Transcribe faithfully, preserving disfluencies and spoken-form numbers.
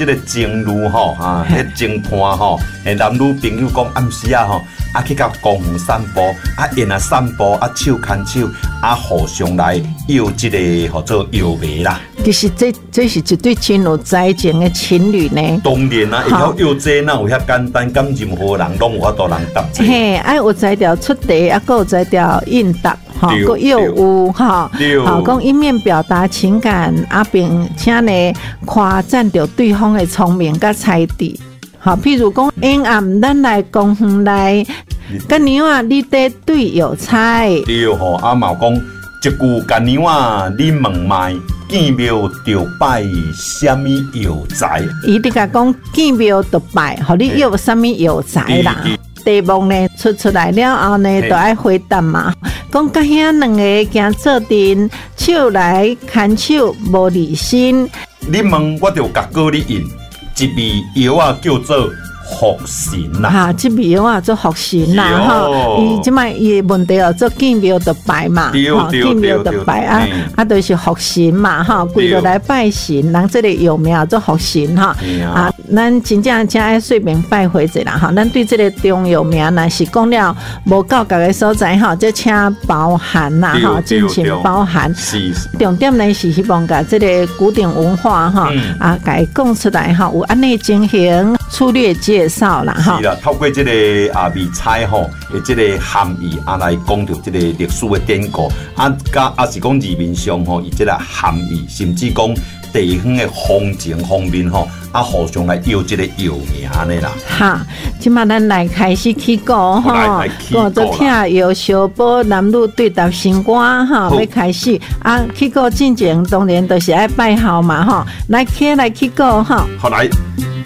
这个情侣吼啊，迄情伴吼，诶男女朋友讲暗时啊吼，啊去到公园散步，啊因啊散步啊手牵手，啊互相来要这个叫做摇眉啦。 其实这这是一对真有才情的情侣呢。 当然啦，会晓要这哪有遐简单，敢任何人拢有法度人答这。 嘿，啊有才调出题，啊佫有才调应答，吼，佫又有哈，好讲一面表达情感，啊并且呢夸赞着对方的聪明甲才智。好，譬如讲阴暗，咱来公园来，甲娘啊，你对对有猜。 对吼，啊嘛讲一句甲娘啊，你问卖。见庙就拜什么药材？ 伊伫甲讲见庙就拜，互你要什么药材啦？题目呢出出来了后呢，就爱回答嘛。讲甲遐两个行做阵，手来牵手无离心。 你问我就甲告你应，一味药啊叫做福神啦。 哈，这味药啊做福神啦，吼。伊即摆伊的问题哦，做见庙就拜嘛，吼，见庙就拜啊，啊，就是福神嘛，吼，规落来拜神，人这个药名做福神哈。啊，咱真正正爱说明拜回者啦，哈，咱对这个中药名若是讲了无够格的所在，哈，这请包涵啦，哈，进行包涵。 是。 重点呢是希望甲这个古典文化哈，啊，甲伊讲出来哈，有安尼进行粗略介绍啦，哈。 是啦，透过这个啊味菜吼的这个含义啊来讲到这个历史的典故，啊，甲啊是讲字面上吼，以这个含义，甚至讲地方的风情方面吼，啊，互相来要这个药名呢啦。 哈，即马咱来开始起讲吼，讲做听药小宝男女对答新歌哈，要开始啊，起讲进前当然都是爱拜号嘛吼，来起来起讲吼。 好来。